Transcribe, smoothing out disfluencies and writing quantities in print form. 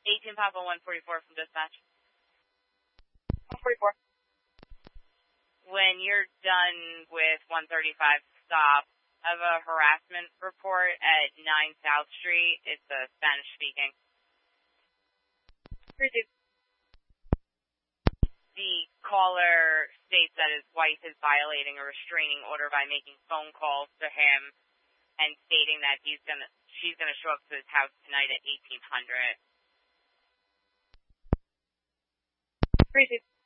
18 Papa 144 from dispatch. 144. When you're done with 135 stop, I have a harassment report at 9 South Street. It's Spanish speaking. Received. The caller states that his wife is violating a restraining order by making phone calls to him and stating that she's gonna show up to his house tonight at 1800. Received.